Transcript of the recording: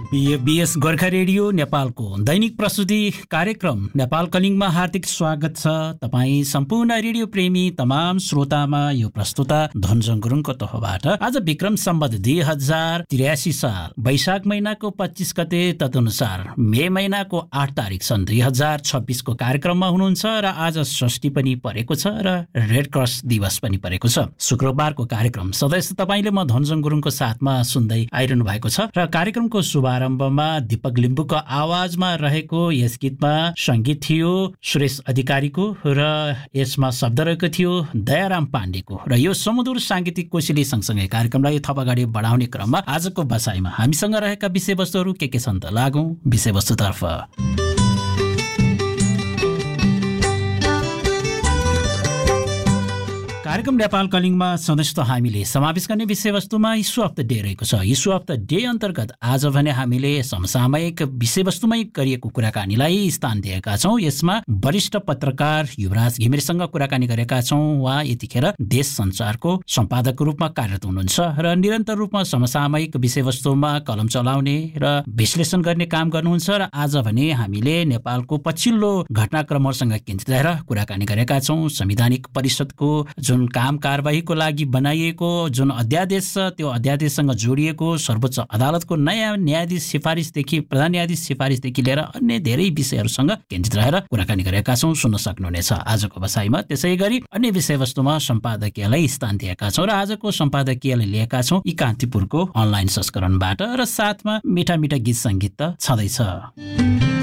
BS Gorkha radio नेपालको दैनिक प्रस्तुति कार्यक्रम नेपाल कलिङमा हार्दिक स्वागत छ। तपाईँ सम्पूर्ण रेडियो प्रेमी तमाम श्रोतामा यो प्रस्तुता धनजङ गुरुङको तर्फबाट आज विक्रम सम्वत 2083 साल वैशाख महिनाको 25 गते तदनुसार मे महिनाको 8 तारिक सन् 2026 को कार्यक्रममा हुनुहुन्छ र आज षष्ठी पनि परेको छ र रेड क्रस दिवस पनि परेको छ। शुक्रबारको कार्यक्रम सधैँ तपाईले म धनजङ गुरुङको साथमा सुन्दै आइरहनु भएको छ र कार्यक्रमको शुभारम्भमा दीपक लिम्बुको आवाजमा रहेको यस गीतमा संगीत थियो सुरेश अधिकारीको र यसमा शब्द रहेको थियो दयाराम पाण्डेको र यो सुमधुर सांगीतिक कोसेली सँगसँगै कार्यक्रमलाई थप अगाडि बढाउने क्रममा आजको बसाइमा हामीसँग रहेका विषयवस्तुहरू के छन् त लागौं विषयवस्तुतर्फ। कार्यक्रम नेपाल कलिङमा सधैँ त हामीले समावेश गर्ने विषयवस्तुमा इस्यु अफ द डे रहेको छ। इस्यु अफ द डे अन्तर्गत आज भने हामीले समसामयिक विषयवस्तुमै गरिएको कुराकानीलाई स्थान दिएका छौँ। यसमा वरिष्ठ पत्रकार युवराज घिमिरेसँग कुराकानी गरेका छौँ। उहाँ यतिखेर देश संचारको सम्पादकको रूपमा कार्यरत हुनुहुन्छ र निरन्तर रूपमा समसामयिक विषयवस्तुमा कलम चलाउने र विश्लेषण गर्ने काम गर्नुहुन्छ र आज भने हामीले नेपालको पछिल्लो घटनाक्रमहरूसँग केन्द्रित रहेर कुराकानी गरेका छौँ। संवैधानिक परिषदको जुन काम कारबाहीको लागि बनाइएको जुन अध्यादेश छ त्यो अध्यादेशसँग जोडिएको सर्वोच्च अदालतको नयाँ न्यायाधीश सिफारिसदेखि प्रधान न्यायाधीश सिफारिसदेखि लिएर अन्य धेरै विषयहरूसँग केन्द्रित रहेर कुराकानी गरेका छौँ। सुन्न सक्नुहुनेछ आजको बसाइमा। त्यसै गरी अन्य विषयवस्तुमा सम्पादकीयलाई स्थान दिएका छौँ र आजको सम्पादकीयलाई लिएका छौँ यी कान्तिपुरको अनलाइन संस्करणबाट र साथमा मिठा मिठा गीत सङ्गीत त छँदैछ।